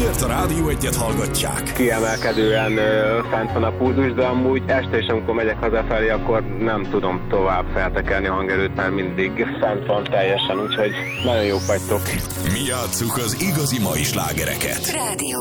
Azért a Rádió Egyet hallgatják. Kiemelkedően fent van a pulzus, de amúgy este is, amikor megyek hazafelé, akkor nem tudom tovább feltekerni a hangerőt, mert mindig fent van teljesen, úgyhogy nagyon jók vagytok. Mi játsszuk az igazi mai slágereket. Rádió